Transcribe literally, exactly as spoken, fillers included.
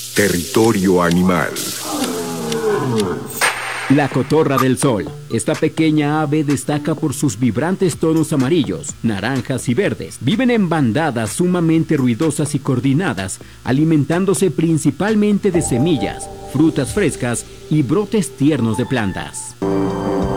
Territorio animal. La cotorra del sol. Esta pequeña ave destaca por sus vibrantes tonos amarillos, naranjas y verdes. Viven en bandadas sumamente ruidosas y coordinadas, alimentándose principalmente de semillas, frutas frescas y brotes tiernos de plantas.